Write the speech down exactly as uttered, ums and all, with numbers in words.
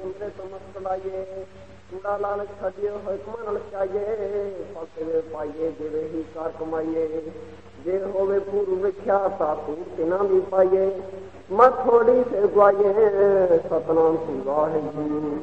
ਅੰਮ੍ਰਿਤ ਮਸਤ ਲਾਈਏ, ਕੂੜਾ ਲਾਲਚ ਛੱਡਿਓ ਹੁਕਮਾਂ ਨਾਲ ਚਾਈਏ, ਫਸੇ ਪਾਈਏ ਜਿਵੇਂ ਹੀ ਕਰ ਕਮਾਈਏ, ਜੇ ਹੋਵੇ ਪੂਰ ਵੇਖਿਆ ਤਾਂ ਧੂੜ ਨਾ ਵੀ ਪਾਈਏ, ਮਤ ਥੋੜੀ ਸੇ ਗਵਾਈਏ, ਸਤਨਾਮ ਸ੍ਰੀ ਵਾਹਿਗੁਰੂ।